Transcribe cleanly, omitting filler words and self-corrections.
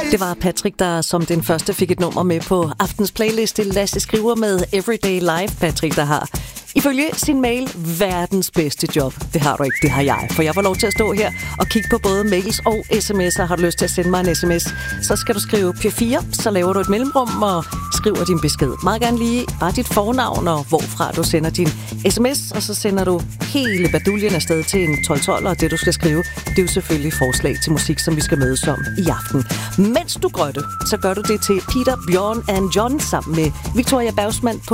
Det var Patrick, der som den første fik et nummer med på aftens playliste. Lasse Skriver med Everyday Life. Patrick, der har ifølge sin mail verdens bedste job. Det har du ikke, det har jeg. For jeg får lov til at stå her og kigge på både mails og sms'er. Har du lyst til at sende mig en sms, så skal du skrive P4, så laver du et mellemrum og skriver din besked. Meget gerne lige bare dit fornavn og hvorfra du sender din sms, og så sender du hele baduljen afsted til en 1212, og det du skal skrive, det er jo selvfølgelig forslag til musik, som vi skal mødes om i aften. Mens du grøtte, så gør du det til Peter, Bjørn and John sammen med Victoria Bergsmann på